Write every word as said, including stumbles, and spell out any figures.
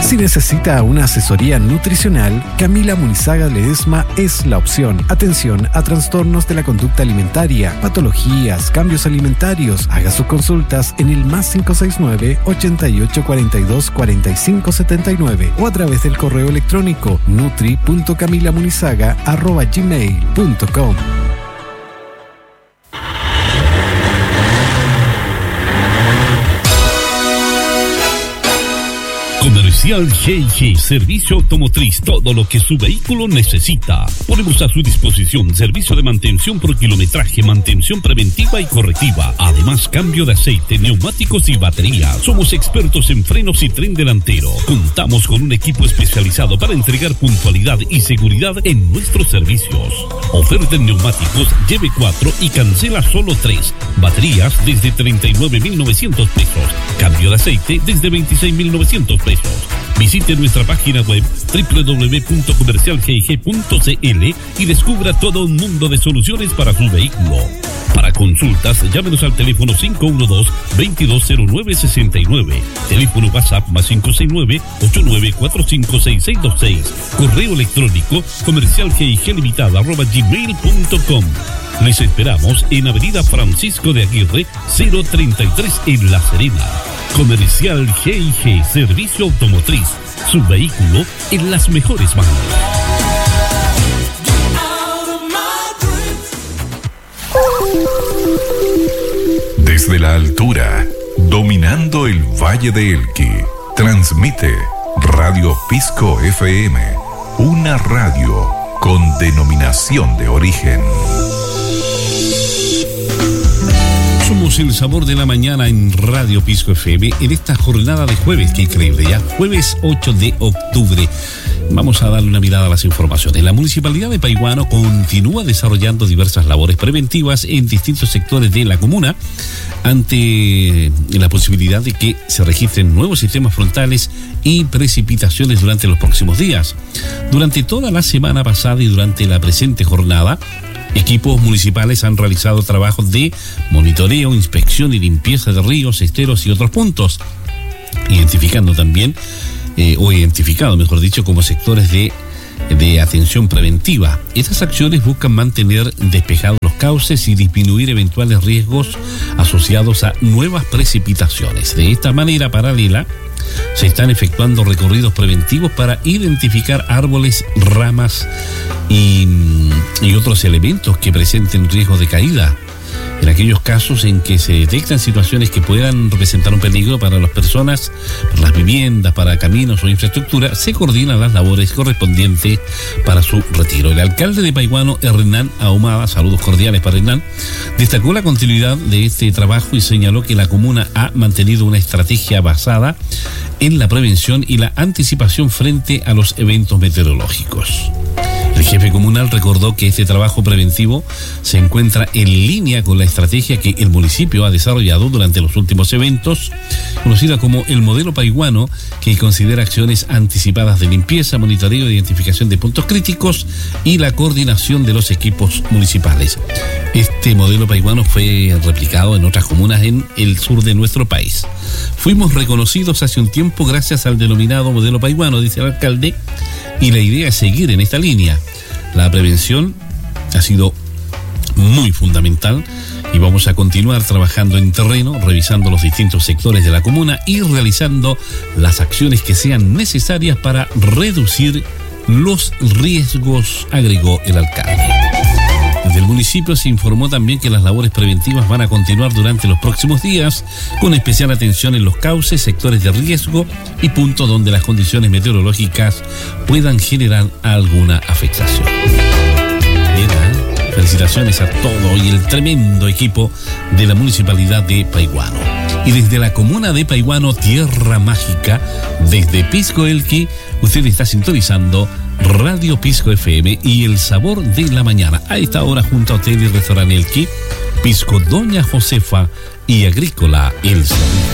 Si necesita una asesoría nutricional, Camila Munizaga Ledesma es la opción. Atención a trastornos de la conducta alimentaria, patologías, cambios alimentarios. Haga sus consultas en el más cinco seis nueve, ochenta y ocho cuarenta y dos, cuarenta y cinco setenta y nueve o a través del correo electrónico nutri punto camilamunizaga arroba gmail punto com. Comercial G y G, servicio automotriz, todo lo que su vehículo necesita. Ponemos a su disposición servicio de mantención por kilometraje, mantención preventiva y correctiva. Además, cambio de aceite, neumáticos y batería. Somos expertos en frenos y tren delantero. Contamos con un equipo especializado para entregar puntualidad y seguridad en nuestros servicios. Oferta en neumáticos, lleve cuatro y cancela solo tres. Baterías desde treinta y nueve mil novecientos pesos. Cambio de aceite desde veintiséis mil novecientos pesos. Visite nuestra página web doble u doble u doble u punto comercial g g punto c l y descubra todo un mundo de soluciones para su vehículo. Para consultas, llámenos al teléfono cinco uno dos, veintidós cero nueve sesenta y nueve. Teléfono WhatsApp más cinco seis nueve, ocho nueve cuatro cinco seis seis dos seis. Correo electrónico comercial gig limitada arroba gmail punto com. Les esperamos en Avenida Francisco de Aguirre, cero treinta y tres en La Serena. Comercial G y G, servicio automotriz. Su vehículo en las mejores manos. Desde la altura, dominando el Valle de Elqui, transmite Radio Pisco F M, una radio con denominación de origen. Somos el sabor de la mañana en Radio Pisco F M en esta jornada de jueves, qué increíble, ya jueves ocho de octubre. Vamos a darle una mirada a las informaciones. La Municipalidad de Paihuano continúa desarrollando diversas labores preventivas en distintos sectores de la comuna ante la posibilidad de que se registren nuevos sistemas frontales y precipitaciones durante los próximos días. Durante toda la semana pasada y durante la presente jornada, equipos municipales han realizado trabajos de monitoreo, inspección y limpieza de ríos, esteros y otros puntos, identificando también, eh, o identificado, mejor dicho, como sectores de, de atención preventiva. Estas acciones buscan mantener despejados los cauces y disminuir eventuales riesgos asociados a nuevas precipitaciones. De esta manera paralela, se están efectuando recorridos preventivos para identificar árboles, ramas y, y otros elementos que presenten riesgo de caída. En aquellos casos en que se detectan situaciones que puedan representar un peligro para las personas, para las viviendas, para caminos o infraestructura, se coordinan las labores correspondientes para su retiro. El alcalde de Paihuano, Hernán Ahumada, saludos cordiales para Hernán, destacó la continuidad de este trabajo y señaló que la comuna ha mantenido una estrategia basada en la prevención y la anticipación frente a los eventos meteorológicos. El jefe comunal recordó que este trabajo preventivo se encuentra en línea con la estrategia que el municipio ha desarrollado durante los últimos eventos, conocida como el modelo paihuano, que considera acciones anticipadas de limpieza, monitoreo, identificación de puntos críticos y la coordinación de los equipos municipales. Este modelo paihuano fue replicado en otras comunas en el sur de nuestro país. Fuimos reconocidos hace un tiempo gracias al denominado modelo paihuano, dice el alcalde, y la idea es seguir en esta línea. La prevención ha sido muy fundamental y vamos a continuar trabajando en terreno, revisando los distintos sectores de la comuna y realizando las acciones que sean necesarias para reducir los riesgos, agregó el alcalde. Desde el municipio se informó también que las labores preventivas van a continuar durante los próximos días, con especial atención en los cauces, sectores de riesgo y puntos donde las condiciones meteorológicas puedan generar alguna afectación. Bien, ¿eh? Felicitaciones a todo y el tremendo equipo de la Municipalidad de Paihuano. Y desde la comuna de Paihuano, tierra mágica, desde Pisco Elqui, usted está sintonizando Radio Pisco F M y el sabor de la mañana. A esta hora, junto a Hotel y Restaurante Elqui, Pisco Doña Josefa y Agrícola El Sabor.